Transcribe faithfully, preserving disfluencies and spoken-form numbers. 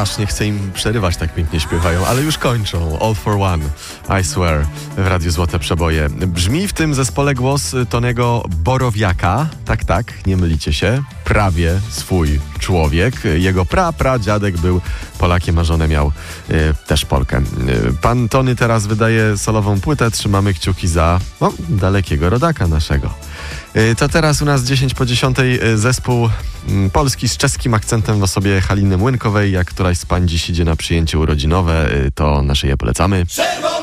aż nie chcę im przerywać, tak pięknie śpiewają, ale już kończą. All for One, I Swear w Radiu Złote Przeboje. Brzmi w tym zespole głos Tony'ego Borowiaka. Tak, tak, nie mylicie się. Prawie swój człowiek. Jego pra, pra dziadek był Polakiem, a żonę miał y, też Polkę. Y, pan Tony teraz wydaje solową płytę. Trzymamy kciuki za no, dalekiego rodaka naszego. Y, to teraz u nas dziesięć po dziesiątej y, zespół y, polski z czeskim akcentem w osobie Haliny Młynkowej. Jak któraś z pań dziś idzie na przyjęcie urodzinowe, y, to naszej je polecamy.